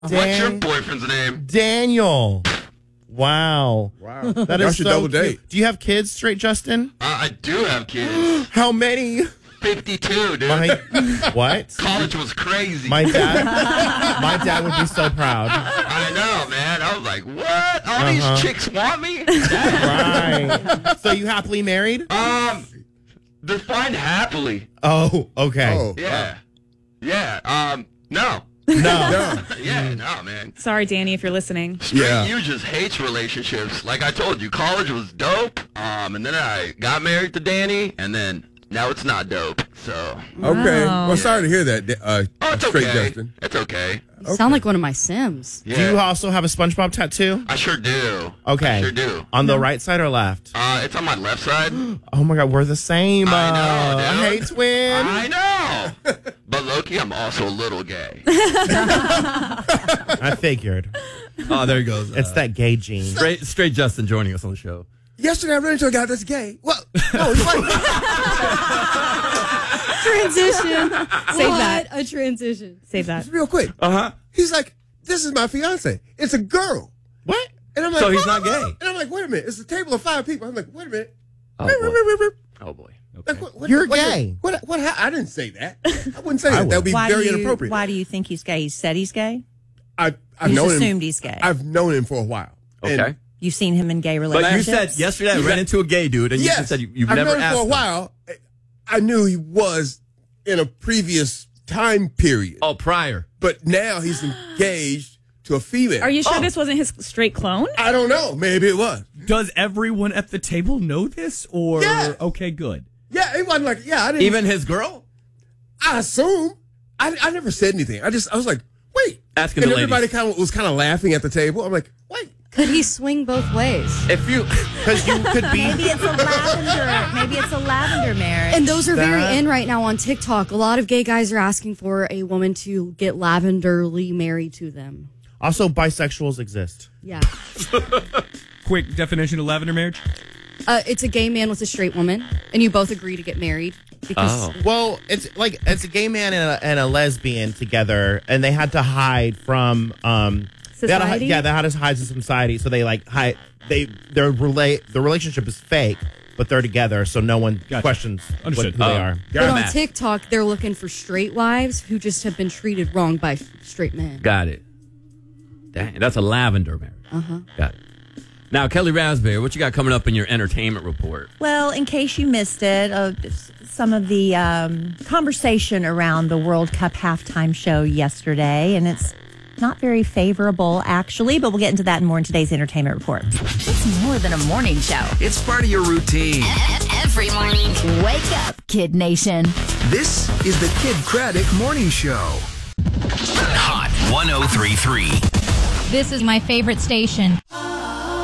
What's your boyfriend's name? Daniel. Wow. That is should so double date. cute. Do you have kids, Straight Justin? I do have kids. How many? 52, dude. What? College was crazy. My dad would be so proud. I know, man. I was like, what? All these chicks want me? Right. So you happily married? Define happily. Oh, okay. Oh, Yeah. Yeah. No. No. Yeah, no, man. Sorry, Danny, if you're listening. Yeah. You just hates relationships. Like I told you, college was dope. And then I got married to Danny, and then now it's not dope. So. Okay. Well, sorry to hear that, It's Straight okay. Justin. It's okay. You sound like one of my Sims. Yeah. Do you also have a SpongeBob tattoo? I sure do. Okay. I sure do. On the right side or left? It's on my left side. Oh my God, we're the same. I know, dude. Hey, twin. I know. But low-key, I'm also a little gay. I figured. Oh, there he goes. It's that gay gene. Straight Justin joining us on the show. Yesterday I ran into a guy that's gay. Well, no, he's white. Transition. Save that. A transition. Save that. Real quick. He's like, this is my fiance. It's a girl. What? And I'm like, So he's not gay. And I'm like, wait a minute. It's a table of 5 people. I'm like, wait a minute. Oh, boy. Like, Okay. You're gay. What I didn't say that. I wouldn't say that. That would be very inappropriate. Why do you think he's gay? He said he's gay? I've You known just him. assumed he's gay. I've known him for a while. Okay. And You've seen him in gay But relationships? you said yesterday I ran into a gay dude, and you yes, just said you've I've never known him asked for a him. while. I knew he was in a previous time period. Oh, prior. But now he's engaged to a female. Are you sure this wasn't his straight clone? I don't know. Maybe it was. Does everyone at the table know this? Or Yeah. okay, good. Yeah, it wasn't like, I didn't. Even his girl? I assume. I never said anything. I was like, wait. Asking and the everybody ladies. was kind of laughing at the table. I'm like, wait. Could he swing both ways? If you... Because you could be... Maybe it's a lavender. Maybe it's a lavender marriage. And those are very in right now on TikTok. A lot of gay guys are asking for a woman to get lavenderly married to them. Also, bisexuals exist. Yeah. Quick definition of lavender marriage? It's a gay man with a straight woman, and you both agree to get married. Because Well, it's a gay man and a lesbian together, and they had to hide from Society? They had to hide from society, so they hide. The relationship is fake, but they're together, so no one questions who Understood. they are. But on TikTok, they're looking for straight wives who just have been treated wrong by straight men. Got it. Dang, that's a lavender marriage. Got it. Now, Kelly Raspberry, what you got coming up in your entertainment report? Well, in case you missed it, some of the conversation around the World Cup halftime show yesterday, and it's not very favorable, actually, but we'll get into that and more in today's entertainment report. It's more than a morning show. It's part of your routine. Every morning. Wake up, Kid Nation. This is the Kid Craddock Morning Show. Hot 103.3. This is my favorite station.